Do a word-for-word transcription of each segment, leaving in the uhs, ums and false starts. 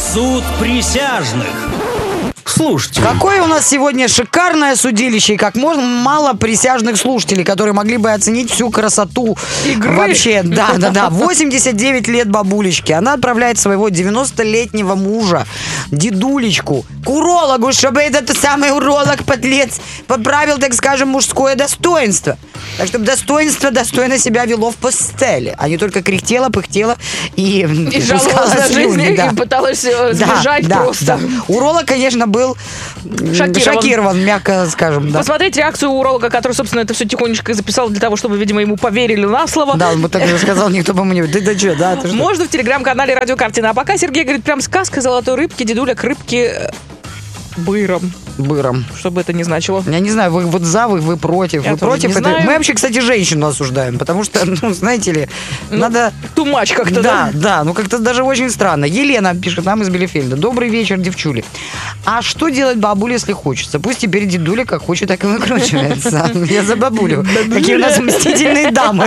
Суд присяжных. Слушайте. Какое у нас сегодня шикарное судилище, и как можно мало присяжных слушателей, которые могли бы оценить всю красоту игры. Вообще, да, да, да. восемьдесят девять лет бабулечке. Она отправляет своего девяностолетнего мужа, дедулечку, к урологу, чтобы этот самый уролог, подлец, поправил, так скажем, мужское достоинство. Так, чтобы достоинство достойно себя вело в постели, а не только кряхтело, пыхтело и, и жаловалась на жизнь, да. И пыталась сбежать да, просто. Да, да. Уролог, конечно, был шокирован, шокирован мягко скажем. Да. Посмотреть реакцию уролога, который, собственно, это все тихонечко записал для того, чтобы, видимо, ему поверили на слово. Да, он бы так и сказал, никто бы ему не... Ты, ты что, да? Ты Можно в телеграм-канале Радио Картина. А пока Сергей говорит, прям сказка золотой рыбки, дедуля к рыбке быром. Быром. Что бы это ни значило. Я не знаю, вы вот за, вы, вы против. Я вы против это. Мы вообще, кстати, женщину осуждаем, потому что, ну, знаете ли, ну, надо... Тумач как-то, да? Да, да, ну как-то даже очень странно. Елена пишет нам из Билефельда. Добрый вечер, девчули. А что делать бабуле, если хочется? Пусть теперь дедуля как хочет, так и выкручивается. Я за бабулю. Какие у нас мстительные дамы.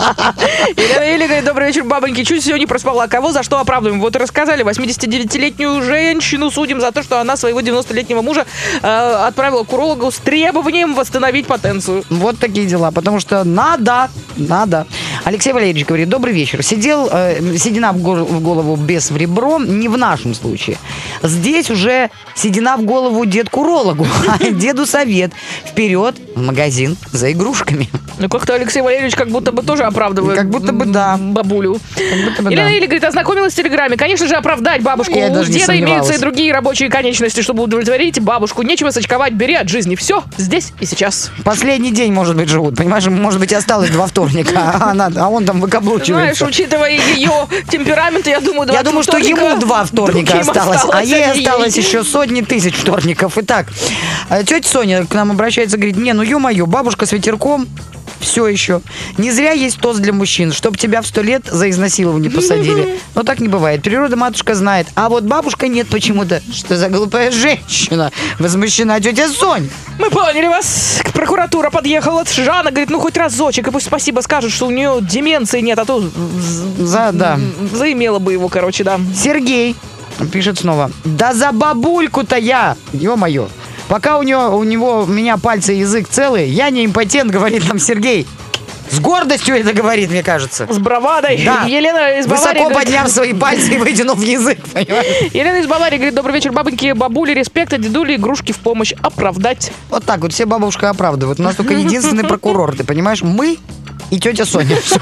Елена Елена говорит, добрый вечер, бабоньки. Чуть сегодня не проспала. Кого за что оправдываем? Вот и рассказали. восьмидесятидевятилетнюю женщину судим за то, что она своего девяностолетнего мужа э, отправила к урологу с требованием восстановить потенцию. Вот такие дела, потому что надо, надо. Алексей Валерьевич говорит, добрый вечер. Сидел, э, седина в, гор- в голову, без в ребро, не в нашем случае. Здесь уже седина в голову дед к урологу, а деду совет. Вперед в магазин за игрушками. Ну, как-то Алексей Валерьевич как будто бы тоже оправдывает как будто бы, да. бабулю. Как будто бы, Елена да. Елена говорит, ознакомилась в Телеграме. Конечно же, оправдать бабушку. Я У деда имеются и другие рабочие конечности, чтобы удовлетворить бабушку. Нечего сочковать, бери от жизни. Все здесь и сейчас. Последний день, может быть, живут. Понимаешь, может быть, осталось два вторника, а, она, а он там выкаблучивается. Знаешь, учитывая ее темперамент, я думаю, два Я думаю, что ему два вторника осталось, осталось, а ей осталось ей. еще сотни тысяч вторников. Итак, тетя Соня к нам обращается, говорит, не, ну ё-моё, бабушка с ветерком, все еще. Не зря есть тост для мужчин, чтоб тебя в сто лет за изнасилование посадили. Но так не бывает. Природа матушка знает. А вот бабушка нет почему-то. Что за глупая женщина? Возмущена тетя Сонь. Мы поняли вас. Прокуратура подъехала. Жанна говорит, ну хоть разочек. И пусть спасибо скажут, что у нее деменции нет, а то за, да. заимела бы его, короче, да. Сергей пишет снова. Да за бабульку-то я! Ё-моё. Пока у него, у него, у меня пальцы и язык целые, я не импотент, говорит нам Сергей. С гордостью это говорит, мне кажется. С бравадой. Да. Елена из Баварии Высоко говорит... подняв свои пальцы и вытянув язык, понимаешь? Елена из Баварии говорит, добрый вечер, бабоньки, бабули, респекта, дедули, игрушки в помощь, оправдать. Вот так вот, все бабушка оправдывают. У нас только единственный прокурор, ты понимаешь? Мы и тетя Соня. Все.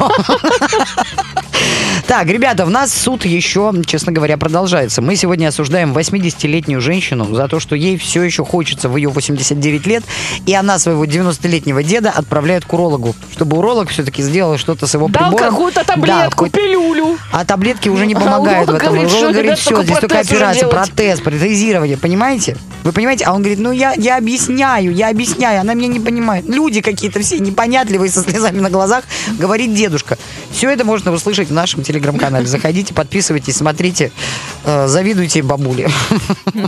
Так, ребята, у нас суд еще, честно говоря, продолжается. Мы сегодня осуждаем восьмидесятилетнюю женщину за то, что ей все еще хочется в ее восемьдесят девять лет, и она своего девяностолетнего деда отправляет к урологу, чтобы уролог все-таки сделал что-то с его дал прибором. Дал какую-то таблетку, да, пилюлю. А таблетки уже не помогают а в этом. Уролог говорит, говорит все, здесь только операция, протез, протезирование, понимаете? Вы понимаете? А он говорит, ну я, я объясняю, я объясняю, она меня не понимает. Люди какие-то все непонятливые, со слезами на глазах, говорит дедушка. Все это можно услышать в нашем телеграм-канале. Заходите, подписывайтесь, смотрите, э, завидуйте бабуле.